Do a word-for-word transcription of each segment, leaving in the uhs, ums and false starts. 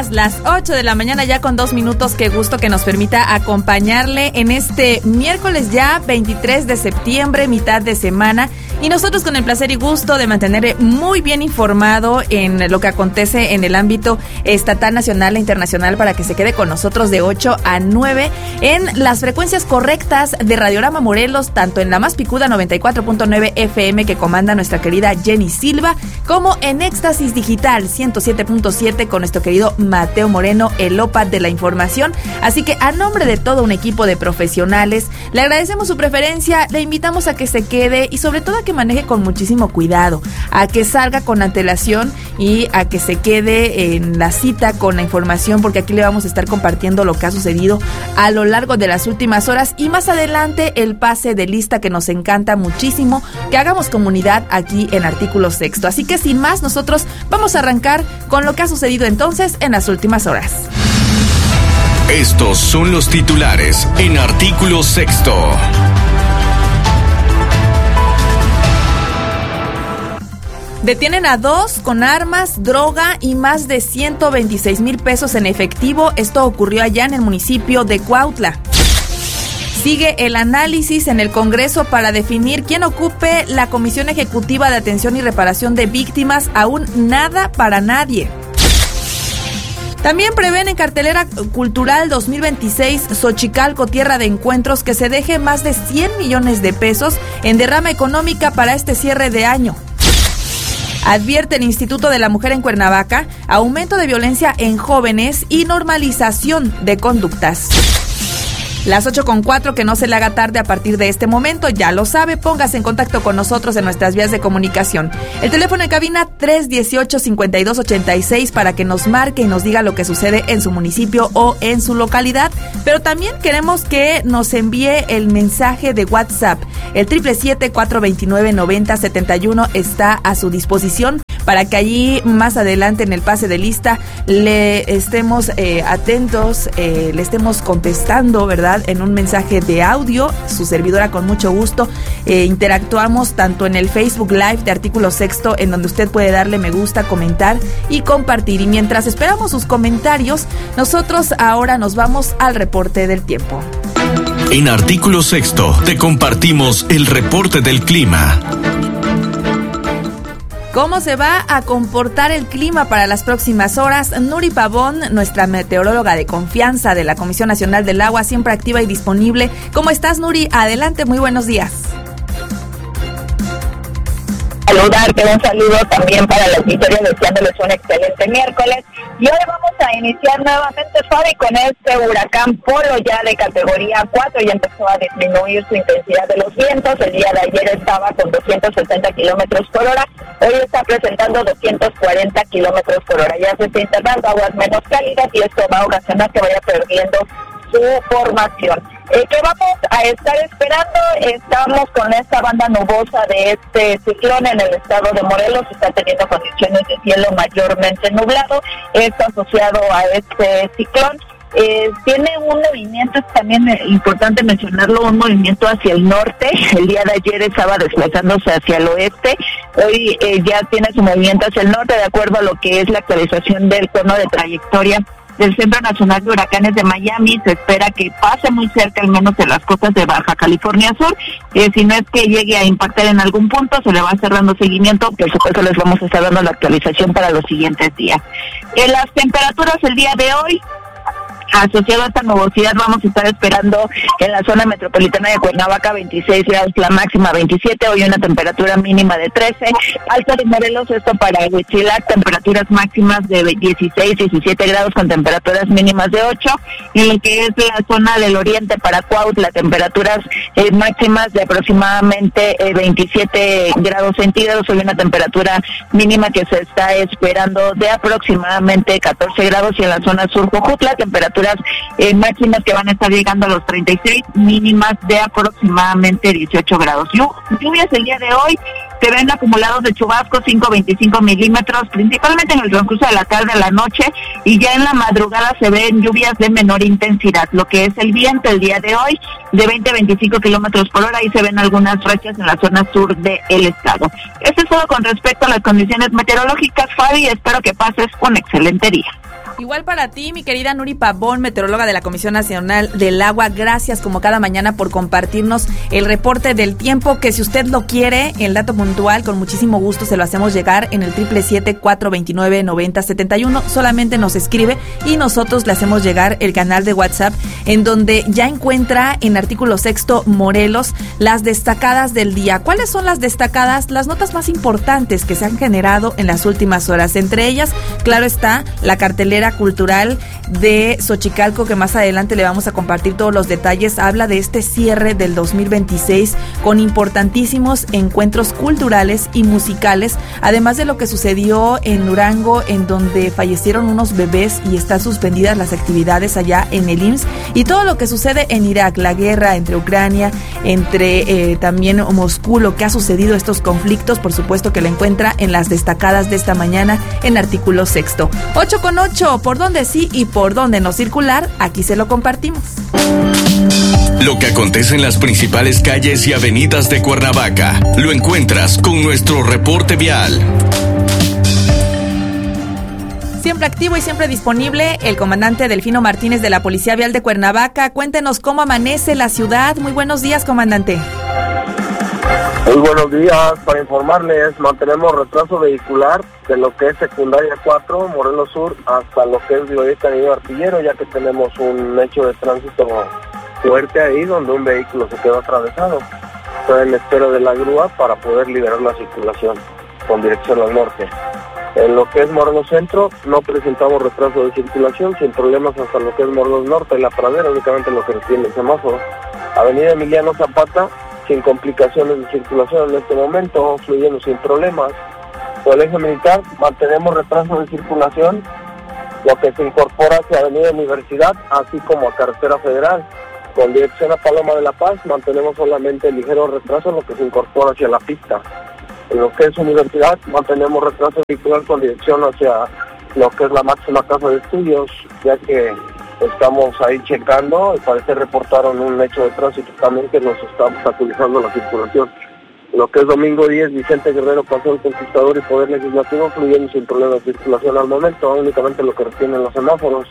días, las ocho de la mañana ya con dos minutos. Qué gusto que nos permita acompañarle en este miércoles ya veintitrés de septiembre, mitad de semana. Y nosotros con el placer y gusto de mantenerle muy bien informado en lo que acontece en el ámbito estatal, nacional e internacional, para que se quede con nosotros de ocho a nueve en las frecuencias correctas de Radiorama Morelos, tanto en la más picuda noventa y cuatro punto nueve F M que comanda nuestra querida Jenny Silva, como en Éxtasis Digital ciento siete punto siete con nuestro querido Mateo Moreno, el OPAD de la información. Así que a nombre de todo un equipo de profesionales, le agradecemos su preferencia, le invitamos a que se quede y sobre todo a que maneje con muchísimo cuidado, a que salga con antelación y a que se quede en la cita con la información, porque aquí le vamos a estar compartiendo lo que ha sucedido a lo largo de las últimas horas y más adelante el pase de lista, que nos encanta muchísimo que hagamos comunidad aquí en Artículo Sexto. Así que sin más, nosotros vamos a arrancar con lo que ha sucedido entonces en las últimas horas. Estos son los titulares en Artículo Sexto. Detienen a dos con armas, droga y más de ciento veintiséis mil pesos en efectivo. Esto ocurrió allá en el municipio de Cuautla. Sigue el análisis en el Congreso para definir quién ocupe la Comisión Ejecutiva de Atención y Reparación de Víctimas. Aún nada para nadie. También prevén en cartelera cultural dos mil veintiséis Xochicalco, tierra de encuentros, que se deje más de cien millones de pesos en derrama económica para este cierre de año. Advierte el Instituto de la Mujer en Cuernavaca aumento de violencia en jóvenes y normalización de conductas. Las ocho con cuatro, que no se le haga tarde a partir de este momento, ya lo sabe, póngase en contacto con nosotros en nuestras vías de comunicación. El teléfono en cabina tres dieciocho, cincuenta y dos ochenta y seis para que nos marque y nos diga lo que sucede en su municipio o en su localidad, pero también queremos que nos envíe el mensaje de WhatsApp. El siete siete siete, cuatro dos nueve, nueve cero siete uno está a su disposición para que allí más adelante en el pase de lista le estemos eh, atentos, eh, le estemos contestando, ¿verdad?, en un mensaje de audio. Su servidora con mucho gusto eh, interactuamos tanto en el Facebook Live de Artículo Sexto, en donde usted puede darle me gusta, comentar y compartir. Y mientras esperamos sus comentarios, nosotros ahora nos vamos al reporte del tiempo. En Artículo Sexto te compartimos el reporte del clima. ¿Cómo se va a comportar el clima para las próximas horas? Nuri Pavón, nuestra meteoróloga de confianza de la Comisión Nacional del Agua, siempre activa y disponible. ¿Cómo estás, Nuri? Adelante, muy buenos días. Saludarte, un saludo también para la auditorio, deseándoles un excelente miércoles. Y hoy vamos a iniciar nuevamente, Fabi, con este huracán Polo ya de categoría cuatro. Ya empezó a disminuir su intensidad de los vientos. El día de ayer estaba con doscientos sesenta kilómetros por hora. Hoy está presentando doscientos cuarenta kilómetros por hora. Ya se está integrando aguas menos cálidas y esto va a ocasionar que vaya perdiendo su formación. Eh, ¿Qué vamos a estar esperando? Estamos con esta banda nubosa de este ciclón en el estado de Morelos. Está teniendo condiciones de cielo mayormente nublado. Está asociado a este ciclón. Eh, tiene un movimiento, es también importante mencionarlo, un movimiento hacia el norte. El día de ayer estaba desplazándose hacia el oeste. Hoy eh, ya tiene su movimiento hacia el norte, de acuerdo a lo que es la actualización del cono de trayectoria del Centro Nacional de Huracanes de Miami. Se espera que pase muy cerca, al menos de las costas de Baja California Sur. Eh, si no es que llegue a impactar en algún punto, se le va a estar dando seguimiento. Por supuesto, les vamos a estar dando la actualización para los siguientes días. En las temperaturas el día de hoy, asociado a esta nubosidad, vamos a estar esperando en la zona metropolitana de Cuernavaca veintiséis grados, la máxima veintisiete, hoy una temperatura mínima de trece. Alto de Morelos, esto para Huitzilac, temperaturas máximas de dieciséis, diecisiete grados con temperaturas mínimas de ocho. En lo que es la zona del oriente para Cuautla, temperaturas eh, máximas de aproximadamente eh, veintisiete grados centígrados, hoy una temperatura mínima que se está esperando de aproximadamente catorce grados. Y en la zona sur Jojutla, temperaturas Eh, máximas que van a estar llegando a los treinta y seis, mínimas de aproximadamente dieciocho grados. Lluvias el día de hoy, se ven acumulados de chubascos cinco a veinticinco milímetros, principalmente en el transcurso de la tarde a la noche, y ya en la madrugada se ven lluvias de menor intensidad. Lo que es el viento el día de hoy, de veinte a veinticinco kilómetros por hora, y se ven algunas rachas en la zona sur del estado. Esto es todo con respecto a las condiciones meteorológicas, Fabi. Espero que pases un excelente día. Igual para ti, mi querida Nuri Pavón, meteoróloga de la Comisión Nacional del Agua. Gracias como cada mañana por compartirnos el reporte del tiempo, que si usted lo quiere, el dato puntual, con muchísimo gusto se lo hacemos llegar en el siete siete siete, cuatro dos nueve, nueve cero siete uno. Solamente nos escribe y nosotros le hacemos llegar el canal de WhatsApp, en donde ya encuentra en Artículo Sexto Morelos las destacadas del día. ¿Cuáles son las destacadas? Las notas más importantes que se han generado en las últimas horas. Entre ellas, claro está, la cartelera cultural de Xochicalco, que más adelante le vamos a compartir todos los detalles. Habla de este cierre del dos mil veintiséis con importantísimos encuentros culturales y musicales, además de lo que sucedió en Durango, en donde fallecieron unos bebés y están suspendidas las actividades allá en el I M S S, y todo lo que sucede en Irak, la guerra entre Ucrania, entre eh, también Moscú, lo que ha sucedido, estos conflictos, por supuesto que lo encuentra en las destacadas de esta mañana en Artículo Sexto. ocho con ocho, por dónde sí y por dónde no circular, aquí se lo compartimos. Lo que acontece en las principales calles y avenidas de Cuernavaca, lo encuentras con nuestro reporte vial. Siempre activo y siempre disponible, el comandante Delfino Martínez de la Policía Vial de Cuernavaca. Cuéntenos cómo amanece la ciudad. Muy buenos días, comandante. Muy buenos días. Para informarles, mantenemos retraso vehicular de lo que es secundaria cuatro, Morelos Sur, hasta lo que es Glorieta Niño Artillero, ya que tenemos un hecho de tránsito fuerte ahí, donde un vehículo se quedó atravesado. Estoy en espera de la grúa para poder liberar la circulación con dirección al norte. En lo que es Morelos Centro, no presentamos retraso de circulación, sin problemas hasta lo que es Morelos Norte y La Pradera, únicamente lo que retiene el semáforo. Avenida Emiliano Zapata, sin complicaciones de circulación en este momento, fluyendo sin problemas. Colegio Militar, mantenemos retraso de circulación, lo que se incorpora hacia Avenida Universidad, así como a Carretera Federal. Con dirección a Paloma de la Paz, mantenemos solamente ligero retraso, lo que se incorpora hacia la pista. En lo que es Universidad, mantenemos retraso vehicular con dirección hacia lo que es la máxima casa de estudios, ya que estamos ahí checando, al parecer reportaron un hecho de tránsito también que nos está obstaculizando la circulación. Lo que es Domingo diez, Vicente Guerrero, Paseo el Conquistador y Poder Legislativo, fluyendo sin problema de circulación al momento, únicamente lo que retienen los semáforos.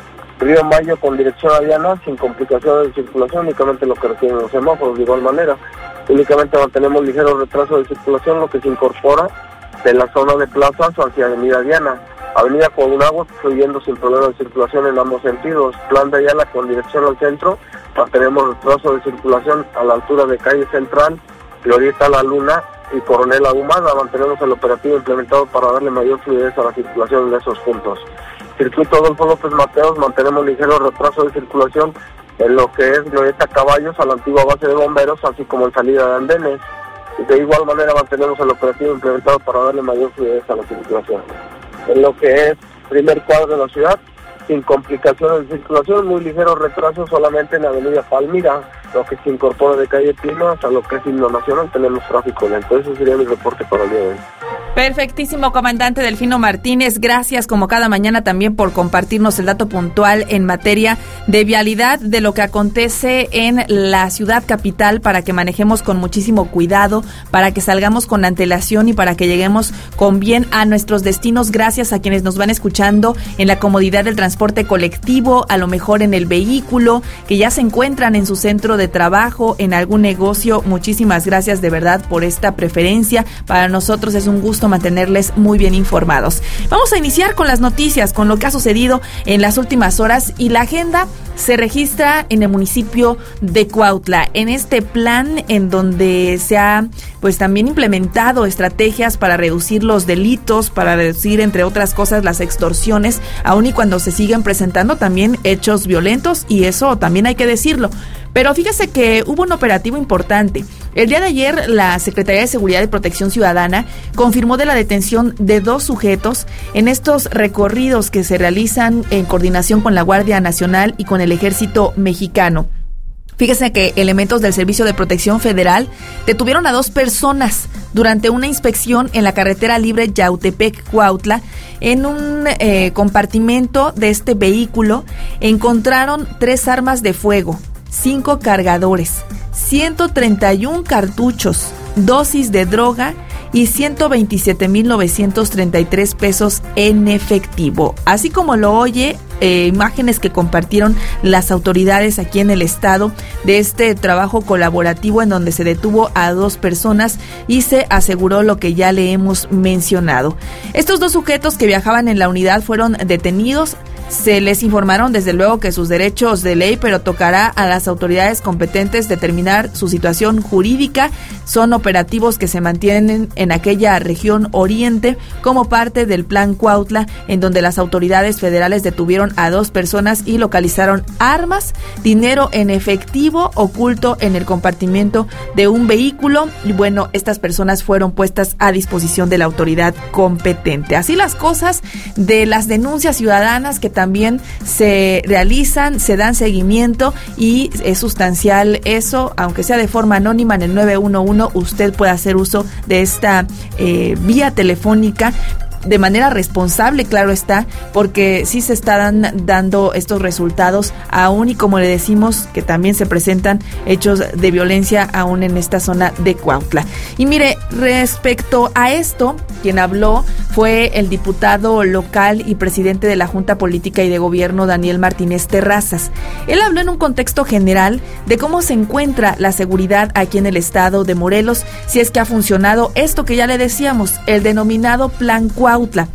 Río Mayo con dirección a Diana, sin complicaciones de circulación, únicamente lo que retienen los semáforos de igual manera. Únicamente mantenemos ligero retraso de circulación, lo que se incorpora de la zona de plazas hacia Avenida Diana. Avenida Coahuila, fluyendo sin problema de circulación en ambos sentidos. Plan de Ayala con dirección al centro, mantenemos retraso de circulación a la altura de Calle Central, Glorieta La Luna y Coronel Ahumada. Mantenemos el operativo implementado para darle mayor fluidez a la circulación en esos puntos. Circuito Adolfo López Mateos, mantenemos ligero retraso de circulación en lo que es Glorieta Caballos, a la antigua base de bomberos, así como en salida de andenes. Y de igual manera mantenemos el operativo implementado para darle mayor fluidez a la circulación. En lo que es primer cuadro de la ciudad, sin complicaciones de circulación, muy ligero retraso solamente en Avenida Palmira, lo que se incorpora de calle Pino hasta lo que es Himno Nacional, tenemos tráfico lento. Ese sería mi reporte para el día de hoy. Perfectísimo, comandante Delfino Martínez. Gracias como cada mañana también por compartirnos el dato puntual en materia de vialidad de lo que acontece en la ciudad capital, para que manejemos con muchísimo cuidado, para que salgamos con antelación y para que lleguemos con bien a nuestros destinos. Gracias a quienes nos van escuchando en la comodidad del transporte colectivo, a lo mejor en el vehículo, que ya se encuentran en su centro de trabajo, en algún negocio. Muchísimas gracias de verdad por esta preferencia. Para nosotros es un gusto mantenerles muy bien informados. Vamos a iniciar con las noticias, con lo que ha sucedido en las últimas horas, y la agenda se registra en el municipio de Cuautla, en este plan en donde se ha pues también implementado estrategias para reducir los delitos, para reducir entre otras cosas las extorsiones, aun y cuando se siguen presentando también hechos violentos, y eso también hay que decirlo. Pero fíjese que hubo un operativo importante. El día de ayer, la Secretaría de Seguridad y Protección Ciudadana confirmó de la detención de dos sujetos en estos recorridos que se realizan en coordinación con la Guardia Nacional y con el Ejército Mexicano. Fíjese que elementos del Servicio de Protección Federal detuvieron a dos personas durante una inspección en la carretera libre Yautepec-Cuautla. En un eh, compartimento de este vehículo encontraron tres armas de fuego, cinco cargadores, ciento treinta y un cartuchos, dosis de droga y ciento veintisiete mil novecientos treinta y tres pesos en efectivo. Así como lo oye, eh, imágenes que compartieron las autoridades aquí en el estado de este trabajo colaborativo en donde se detuvo a dos personas y se aseguró lo que ya le hemos mencionado. Estos dos sujetos que viajaban en la unidad fueron detenidos. Se les informaron desde luego que sus derechos de ley, pero tocará a las autoridades competentes determinar su situación jurídica. Son operativos que se mantienen en aquella región oriente como parte del Plan Cuautla, en donde las autoridades federales detuvieron a dos personas y localizaron armas, dinero en efectivo oculto en el compartimento de un vehículo. Y bueno, estas personas fueron puestas a disposición de la autoridad competente. Así las cosas de las denuncias ciudadanas que también se realizan, se dan seguimiento y es sustancial eso, aunque sea de forma anónima en el nueve uno uno, usted puede hacer uso de esta eh, vía telefónica de manera responsable, claro está, porque sí se están dando estos resultados aún y como le decimos que también se presentan hechos de violencia aún en esta zona de Cuautla. Y mire, respecto a esto, quien habló fue el diputado local y presidente de la Junta Política y de Gobierno, Daniel Martínez Terrazas. Él habló en un contexto general de cómo se encuentra la seguridad aquí en el estado de Morelos, si es que ha funcionado esto que ya le decíamos, el denominado Plan Cuautla.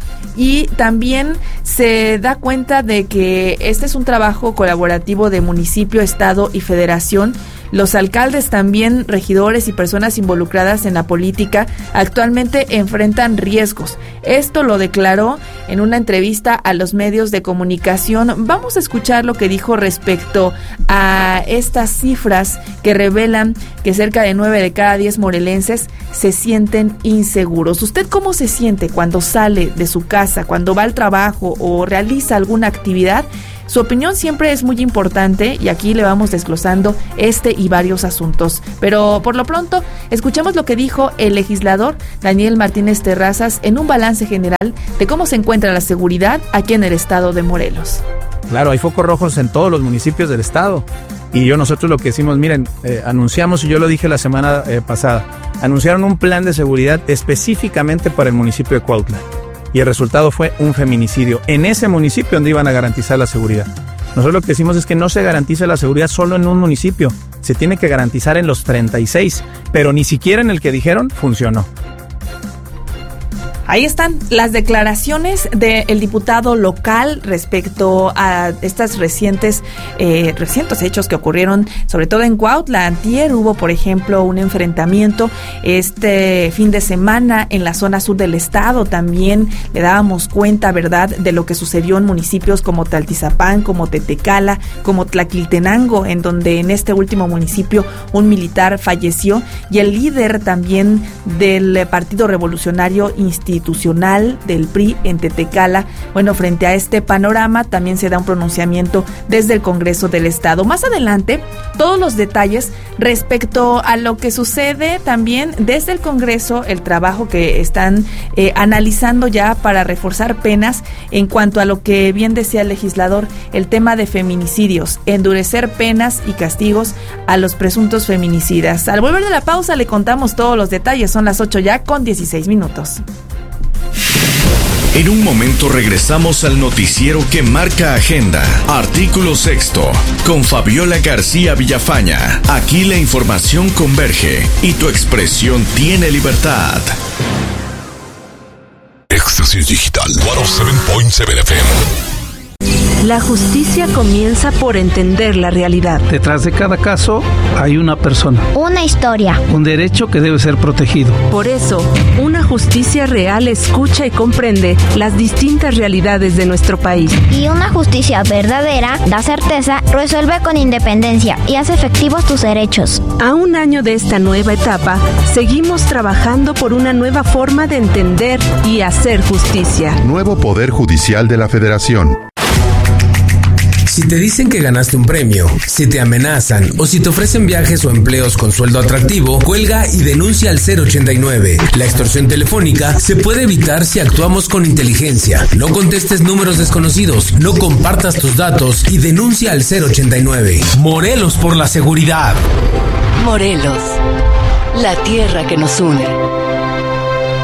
Y también se da cuenta de que este es un trabajo colaborativo de municipio, estado y federación. Los alcaldes también, regidores y personas involucradas en la política actualmente enfrentan riesgos. Esto lo declaró en una entrevista a los medios de comunicación. Vamos a escuchar lo que dijo respecto a estas cifras que revelan que cerca de nueve de cada diez morelenses se sienten inseguros. ¿Usted cómo se siente cuando sale de su casa, cuando va al trabajo o realiza alguna actividad? Su opinión siempre es muy importante y aquí le vamos desglosando este y varios asuntos. Pero por lo pronto, escuchamos lo que dijo el legislador Daniel Martínez Terrazas en un balance general de cómo se encuentra la seguridad aquí en el estado de Morelos. Claro, hay focos rojos en todos los municipios del estado. Y yo nosotros lo que decimos, miren, eh, anunciamos, y yo lo dije la semana eh, pasada, anunciaron un plan de seguridad específicamente para el municipio de Cuautla. Y el resultado fue un feminicidio en ese municipio donde iban a garantizar la seguridad. Nosotros lo que decimos es que no se garantiza la seguridad solo en un municipio, se tiene que garantizar en los treinta y seis, pero ni siquiera en el que dijeron funcionó. Ahí están las declaraciones del diputado local respecto a estas recientes eh, recientes hechos que ocurrieron, sobre todo en Cuautla. Antier hubo, por ejemplo, un enfrentamiento este fin de semana en la zona sur del estado. También le dábamos cuenta, ¿verdad?, de lo que sucedió en municipios como Taltizapán, como Tetecala, como Tlaquiltenango, en donde en este último municipio un militar falleció y el líder también del Partido Revolucionario Institucional institucional del P R I en Tetecala. Bueno, frente a este panorama también se da un pronunciamiento desde el Congreso del Estado. Más adelante, todos los detalles respecto a lo que sucede también desde el Congreso, el trabajo que están eh, analizando ya para reforzar penas en cuanto a lo que bien decía el legislador, el tema de feminicidios, endurecer penas y castigos a los presuntos feminicidas. Al volver de la pausa le contamos todos los detalles, son las ocho ya con dieciséis minutos. En un momento regresamos al noticiero que marca agenda. Artículo sexto, con Fabiola García Villafaña. Aquí la información converge y tu expresión tiene libertad. Éxtasis Digital ciento siete punto siete F M. La justicia comienza por entender la realidad. Detrás de cada caso hay una persona. Una historia. Un derecho que debe ser protegido. Por eso, una justicia real escucha y comprende las distintas realidades de nuestro país. Y una justicia verdadera da certeza, resuelve con independencia y hace efectivos tus derechos. A un año de esta nueva etapa, seguimos trabajando por una nueva forma de entender y hacer justicia. Nuevo Poder Judicial de la Federación. Si te dicen que ganaste un premio, si te amenazan o si te ofrecen viajes o empleos con sueldo atractivo, cuelga y denuncia al cero ochenta y nueve. La extorsión telefónica se puede evitar si actuamos con inteligencia. No contestes números desconocidos, no compartas tus datos y denuncia al cero ochenta y nueve. Morelos por la seguridad. Morelos, la tierra que nos une.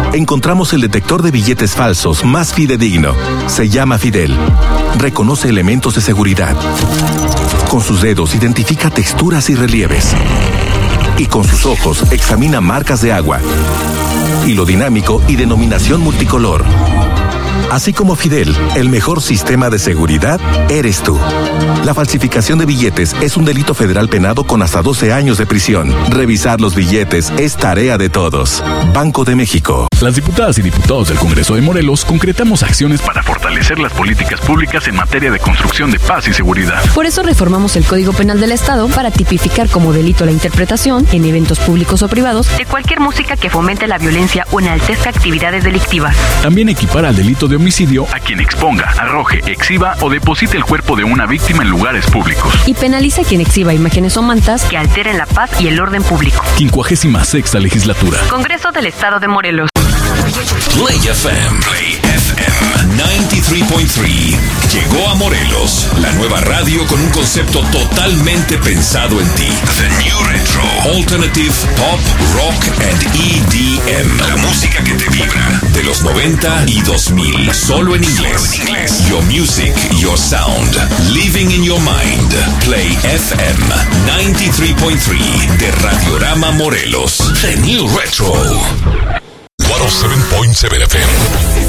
encontramos el detector de billetes falsos más fidedigno. Se llama Fidel. Reconoce elementos de seguridad. Con sus dedos identifica texturas y relieves. Y con sus ojos examina marcas de agua, hilo dinámico y denominación multicolor. Así como Fidel, el mejor sistema de seguridad eres tú. La falsificación de billetes es un delito federal penado con hasta doce años de prisión. Revisar los billetes es tarea de todos. Banco de México. Las diputadas y diputados del Congreso de Morelos concretamos acciones para fortalecer las políticas públicas en materia de construcción de paz y seguridad. Por eso reformamos el Código Penal del Estado para tipificar como delito la interpretación, en eventos públicos o privados, de cualquier música que fomente la violencia o enaltezca actividades delictivas. También equipara al delito de homicidio a quien exponga, arroje, exhiba o deposite el cuerpo de una víctima en lugares públicos. Y penaliza a quien exhiba imágenes o mantas que alteren la paz y el orden público. quincuagésima sexta legislatura. Congreso del Estado de Morelos. Play F M, Play F M noventa y tres punto tres. Llegó a Morelos, la nueva radio con un concepto totalmente pensado en ti. The New Retro. Alternative, Pop, Rock and E D M. La música que te vibra. De los noventa y dos mil. Solo en inglés. Your music, your sound. Living in your mind. Play F M noventa y tres punto tres de Radiorama Morelos. The New Retro. ciento siete punto siete F M.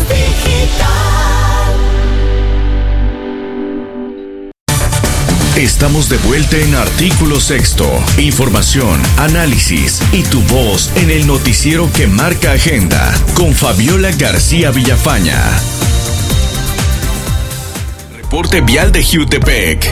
Estamos de vuelta en Artículo Sexto. Información, análisis y tu voz en el noticiero que marca agenda con Fabiola García Villafaña. Reporte vial de Jiutepec.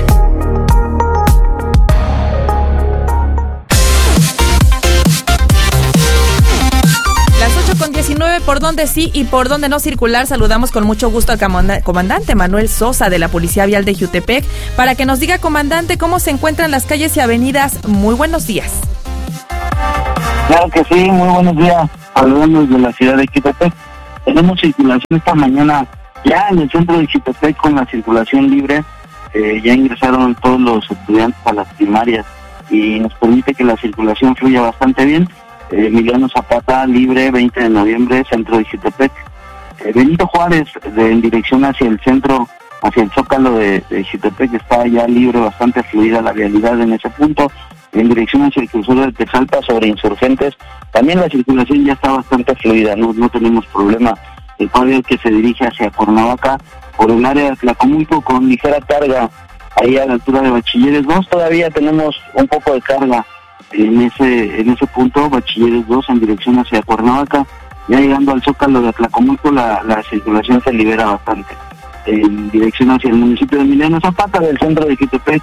Con diecinueve, por donde sí y por donde no circular, saludamos con mucho gusto al comandante Manuel Sosa de la Policía Vial de Jiutepec para que nos diga, comandante, cómo se encuentran las calles y avenidas. Muy buenos días. Claro que sí, muy buenos días. Hablamos de la ciudad de Jiutepec. Tenemos circulación esta mañana ya en el centro de Jiutepec con la circulación libre. Eh, ya ingresaron todos los estudiantes a las primarias y nos permite que la circulación fluya bastante bien. Emiliano Zapata, libre, veinte de noviembre, centro de Jiutepec. Eh, Benito Juárez, de, en dirección hacia el centro, hacia el Zócalo de, de Jiutepec, está ya libre, bastante fluida la vialidad en ese punto. En dirección hacia el crucero de Texalpa sobre Insurgentes, también la circulación ya está bastante fluida, no, no tenemos problema. El cuadro que se dirige hacia Cuernavaca, por el área de Tlacomulco, con ligera carga, ahí a la altura de Bachilleres dos, todavía tenemos un poco de carga. En ese en ese punto, Bachilleres dos en dirección hacia Cuernavaca, ya llegando al Zócalo de Tlacomulco, la, la circulación se libera bastante. En dirección hacia el municipio de Emiliano Zapata, del centro de Jiutepec,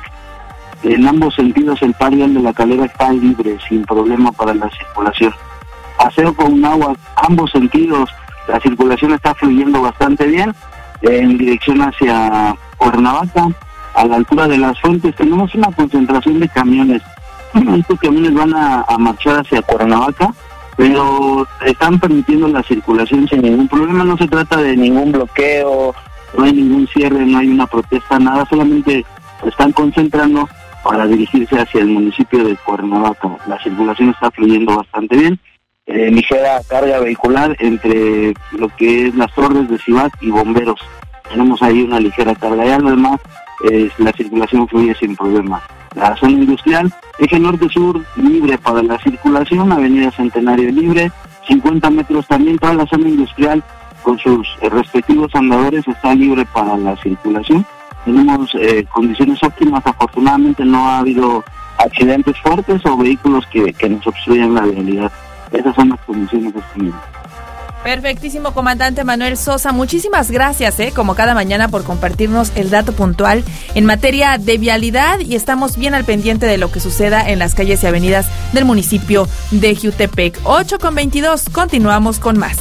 en ambos sentidos el par vial de la Calera está libre, sin problema para la circulación. Paseo con agua, ambos sentidos, la circulación está fluyendo bastante bien. En dirección hacia Cuernavaca, a la altura de las fuentes, tenemos una concentración de camiones. Estos camiones van a, a marchar hacia Cuernavaca, pero están permitiendo la circulación sin ningún problema. No se trata de ningún bloqueo, no hay ningún cierre, no hay una protesta, nada, solamente están concentrando para dirigirse hacia el municipio de Cuernavaca. La circulación está fluyendo bastante bien. Eh, ligera carga vehicular entre lo que es las torres de Cibac y bomberos. Tenemos ahí una ligera carga, ya lo demás, eh, la circulación fluye sin problema. La zona industrial, eje norte-sur libre para la circulación, avenida Centenario libre, cincuenta metros también, toda la zona industrial con sus eh, respectivos andadores está libre para la circulación. Tenemos eh, condiciones óptimas, afortunadamente no ha habido accidentes fuertes o vehículos que, que nos obstruyan la vialidad. Esas son las condiciones estimadas. Perfectísimo, comandante Manuel Sosa. Muchísimas gracias, eh, como cada mañana, por compartirnos el dato puntual en materia de vialidad, y estamos bien al pendiente de lo que suceda en las calles y avenidas del municipio de Jiutepec. ocho con veintidós, continuamos con más.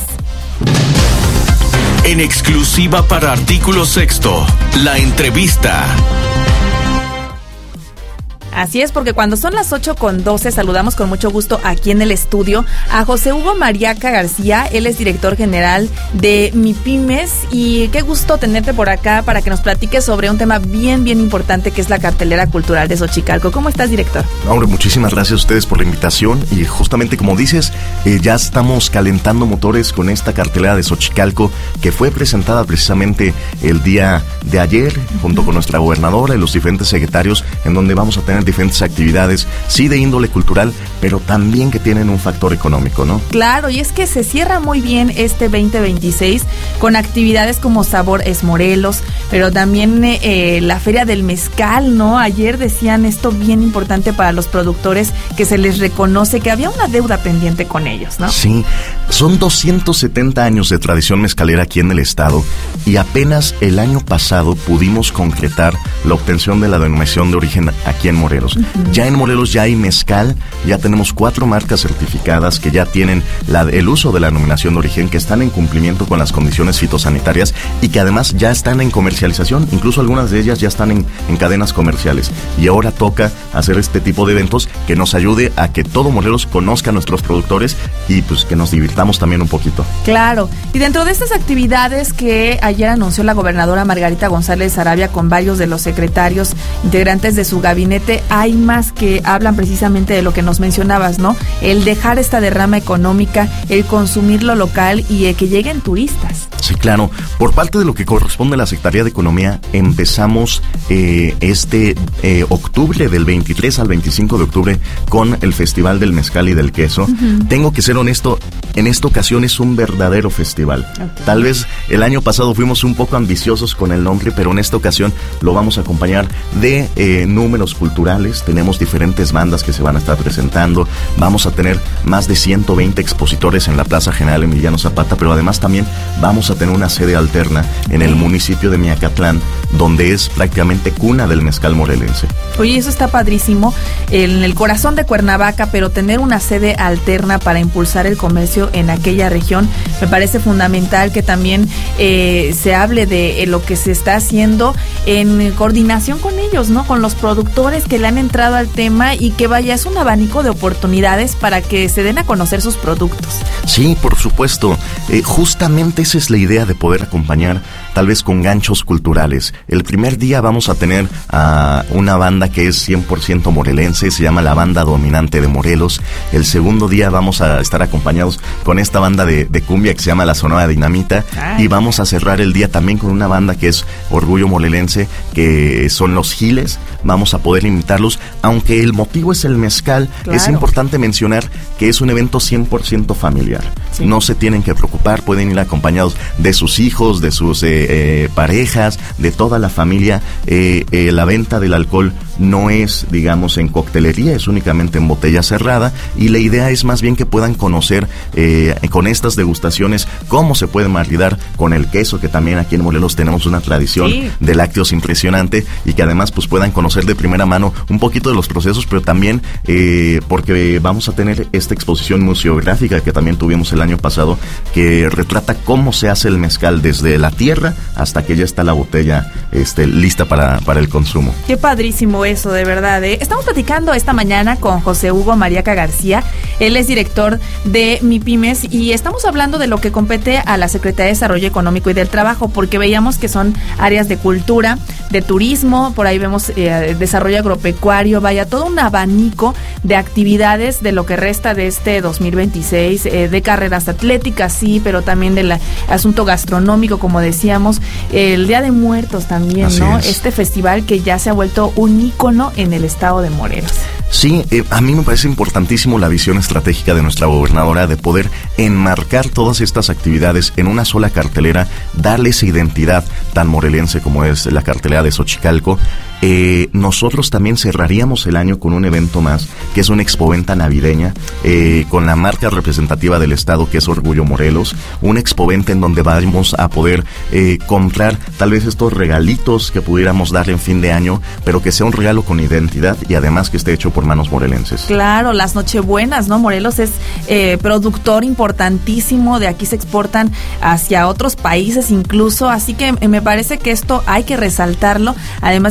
En exclusiva para Artículo Sexto, la entrevista. Así es, porque cuando son las ocho con doce saludamos con mucho gusto aquí en el estudio a José Hugo Mariaca García. Él es director general de MIPYMES y qué gusto tenerte por acá para que nos platiques sobre un tema bien, bien importante que es la cartelera cultural de Xochicalco. ¿Cómo estás, director? Hombre, muchísimas gracias a ustedes por la invitación y justamente como dices, eh, ya estamos calentando motores con esta cartelera de Xochicalco que fue presentada precisamente el día de ayer junto con nuestra gobernadora y los diferentes secretarios, en donde vamos a tener diferentes actividades, sí de índole cultural, pero también que tienen un factor económico, ¿no? Claro, y es que se cierra muy bien este veinte veintiséis con actividades como Sabor es Morelos, pero también eh, la Feria del Mezcal, ¿no? Ayer decían esto bien importante para los productores, que se les reconoce que había una deuda pendiente con ellos, ¿no? Sí, son doscientos setenta años de tradición mezcalera aquí en el estado y apenas el año pasado pudimos concretar la obtención de la denominación de origen aquí en Morelos. Uh-huh. Ya en Morelos ya hay mezcal, ya tenemos cuatro marcas certificadas que ya tienen la, el uso de la denominación de origen, que están en cumplimiento con las condiciones fitosanitarias y que además ya están en comercialización, incluso algunas de ellas ya están en, en cadenas comerciales. Y ahora toca hacer este tipo de eventos que nos ayude a que todo Morelos conozca a nuestros productores y pues que nos divirtamos también un poquito. Claro, y dentro de estas actividades que ayer anunció la gobernadora Margarita González Arabia con varios de los secretarios integrantes de su gabinete, hay más que hablan precisamente de lo que nos mencionabas, ¿no? El dejar esta derrama económica, el consumir lo local y el que lleguen turistas. Sí, claro. Por parte de lo que corresponde a la Secretaría de Economía, empezamos eh, este eh, octubre, del veintitrés al veinticinco de octubre, con el Festival del Mezcal y del Queso. Uh-huh. Tengo que ser honesto, en esta ocasión es un verdadero festival. Okay. Tal vez el año pasado fuimos un poco ambiciosos con el nombre, pero en esta ocasión lo vamos a acompañar de eh, números culturales. Tenemos diferentes bandas que se van a estar presentando. Vamos a tener más de ciento veinte expositores en la Plaza General Emiliano Zapata, pero además también vamos a tener una sede alterna en el municipio de Miacatlán, donde es prácticamente cuna del mezcal morelense. Oye, eso está padrísimo, en el corazón de Cuernavaca, pero tener una sede alterna para impulsar el comercio en aquella región, me parece fundamental que también eh, se hable de eh, lo que se está haciendo en coordinación con ellos, ¿no? Con los productores que le han entrado al tema y que vaya, es un abanico de oportunidades para que se den a conocer sus productos. Sí, por supuesto. Eh, justamente esa es la idea de poder acompañar, tal vez con ganchos culturales. El primer día vamos a tener a uh, una banda que es cien por ciento morelense, se llama la Banda Dominante de Morelos. El segundo día vamos a estar acompañados con esta banda de, de cumbia que se llama la Sonora Dinamita. Ay. Y vamos a cerrar el día también con una banda que es Orgullo Morelense, que son Los Giles. Vamos a poder invitarlos, aunque el motivo es el mezcal. Claro. Es importante mencionar que es un evento cien por ciento familiar. Sí. No se tienen que preocupar, pueden ir acompañados de sus hijos, de sus eh, eh, parejas, de toda la familia. Eh, eh, la venta del alcohol no es, digamos, en coctelería, es únicamente en botella cerrada, y la idea es más bien que puedan conocer eh, con estas degustaciones cómo se puede maridar con el queso, que también aquí en Morelos tenemos una tradición sí. de lácteos impresionante, y que además pues puedan conocer de primera mano un poquito de los procesos, pero también eh, porque vamos a tener esta exposición museográfica que también tuvimos el año pasado, que retrata cómo se hace el mezcal desde la tierra hasta que ya está la botella este, lista para, para el consumo. Qué padrísimo eso, de verdad, ¿eh? Estamos platicando esta mañana con José Hugo Mariaca García. Él es director de MIPYMES y estamos hablando de lo que compete a la Secretaría de Desarrollo Económico y del Trabajo, porque veíamos que son áreas de cultura, de turismo, por ahí vemos eh, desarrollo agropecuario, vaya, todo un abanico de actividades de lo que resta de este dos mil veintiséis, eh, de carreras atléticas, sí, pero también del asunto gastronómico, como decíamos, el Día de Muertos también, así ¿no? Es. Este festival que ya se ha vuelto un ícono en el estado de Morelos. Sí, eh, a mí me parece importantísimo la visión estratégica de nuestra gobernadora de poder enmarcar todas estas actividades en una sola cartelera, darle esa identidad tan morelense como es la cartelera de Xochicalco. Eh, nosotros también cerraríamos el año con un evento más, que es una expoventa navideña, eh, con la marca representativa del estado, que es Orgullo Morelos, una expoventa en donde vamos a poder eh, comprar tal vez estos regalitos que pudiéramos dar en fin de año, pero que sea un regalo con identidad y además que esté hecho por manos morelenses. Claro, las Nochebuenas, ¿no? Morelos es eh, productor importantísimo, de aquí se exportan hacia otros países incluso, así que me parece que esto hay que resaltarlo, además de lo que decía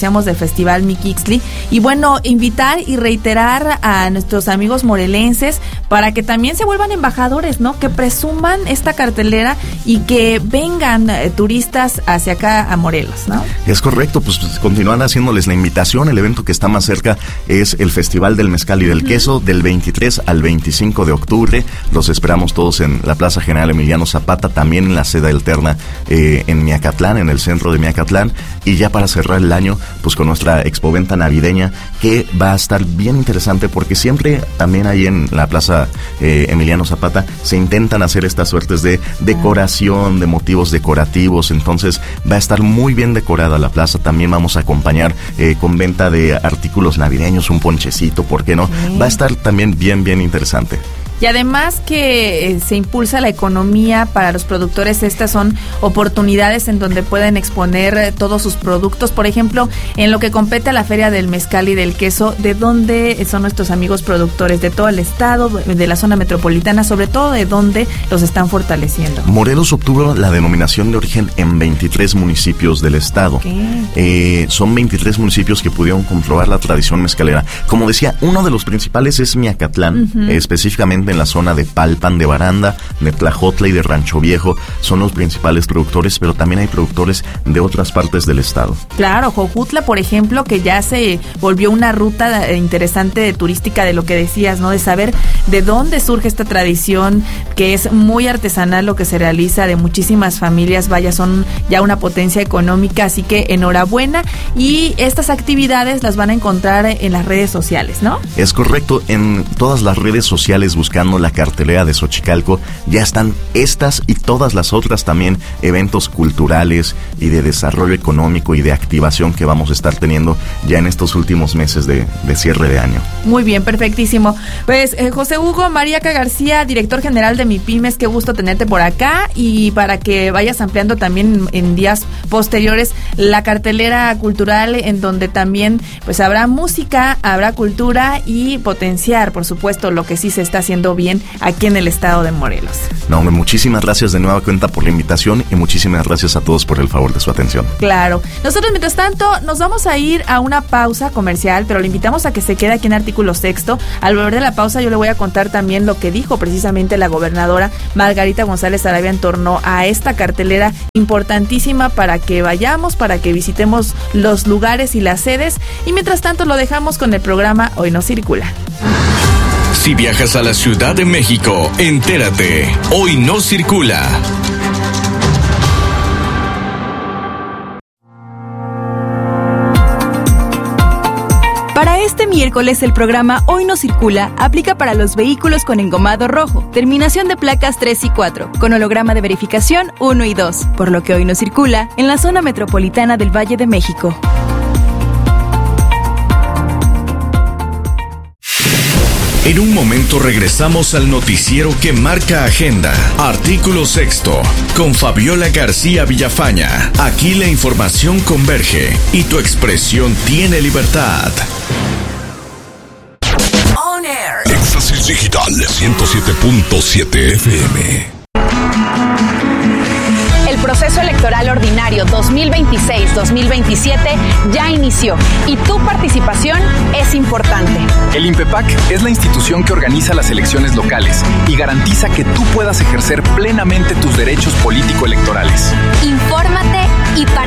decíamos, del Festival Mixquiahtli. Y bueno, invitar y reiterar a nuestros amigos morelenses para que también se vuelvan embajadores, ¿no? Que presuman esta cartelera y que vengan eh, turistas hacia acá a Morelos, ¿no? Es correcto, pues continúan haciéndoles la invitación. El evento que está más cerca es el Festival del Mezcal y del uh-huh. Queso, del veintitrés al veinticinco de octubre. Los esperamos todos en la Plaza General Emiliano Zapata, también en la sede alterna eh, en Miacatlán, en el centro de Miacatlán. Y ya para cerrar el año, pues con nuestra expoventa navideña, que va a estar bien interesante, porque siempre también ahí en la Plaza eh, Emiliano Zapata se intentan hacer estas suertes de decoración, de motivos decorativos. Entonces va a estar muy bien decorada la plaza. También vamos a acompañar eh, con venta de artículos navideños, un ponchecito, ¿por qué no? Sí. Va a estar también bien, bien interesante. Y además que eh, se impulsa la economía para los productores. Estas son oportunidades en donde pueden exponer eh, todos sus productos. Por ejemplo, en lo que compete a la Feria del Mezcal y del Queso, ¿de dónde son nuestros amigos productores? ¿De todo el estado, de la zona metropolitana? Sobre todo, ¿de dónde los están fortaleciendo? Morelos obtuvo la denominación de origen en veintitrés municipios del estado. Okay. Eh, son veintitrés municipios que pudieron comprobar la tradición mezcalera. Como decía, uno de los principales es Miacatlán, uh-huh. eh, específicamente en la zona de Palpan, de Baranda, de Tlajotla y de Rancho Viejo. Son los principales productores, pero también hay productores de otras partes del estado. Claro, Jojutla, por ejemplo, que ya se volvió una ruta interesante turística, de lo que decías, ¿no? De saber de dónde surge esta tradición, que es muy artesanal lo que se realiza, de muchísimas familias. Vaya, son ya una potencia económica, así que enhorabuena. Y estas actividades las van a encontrar en las redes sociales, ¿no? Es correcto, en todas las redes sociales, buscando la cartelera de Xochicalco, ya están estas y todas las otras también eventos culturales y de desarrollo económico y de activación que vamos a estar teniendo ya en estos últimos meses de, de cierre de año. Muy bien, perfectísimo. Pues eh, José Hugo Mariaca García, director general de MIPYMES, qué gusto tenerte por acá, y para que vayas ampliando también en, en días posteriores la cartelera cultural, en donde también pues habrá música, habrá cultura y potenciar, por supuesto, lo que sí se está haciendo bien aquí en el estado de Morelos. No, hombre, muchísimas gracias de nueva cuenta por la invitación y muchísimas gracias a todos por el favor de su atención. Claro. Nosotros, mientras tanto, nos vamos a ir a una pausa comercial, pero le invitamos a que se quede aquí en Artículo Sexto. Al volver de la pausa, yo le voy a contar también lo que dijo precisamente la gobernadora Margarita González Arabia en torno a esta cartelera importantísima para que vayamos, para que visitemos los lugares y las sedes. Y mientras tanto, lo dejamos con el programa Hoy No Circula. Si viajas a la Ciudad de México, entérate. Hoy No Circula. Para este miércoles, el programa Hoy No Circula aplica para los vehículos con engomado rojo, terminación de placas tres y cuatro, con holograma de verificación uno y dos, por lo que hoy no circula en la zona metropolitana del Valle de México. En un momento regresamos al noticiero que marca agenda. Artículo Sexto, con Fabiola García Villafaña. Aquí la información converge y tu expresión tiene libertad. On Air. Éxtasis Digital ciento siete punto siete F M. El proceso electoral ordinario dos mil veintiséis dos mil veintisiete ya inició y tu participación es importante. El INPEPAC es la institución que organiza las elecciones locales y garantiza que tú puedas ejercer plenamente tus derechos político-electorales. Infórmate y participa.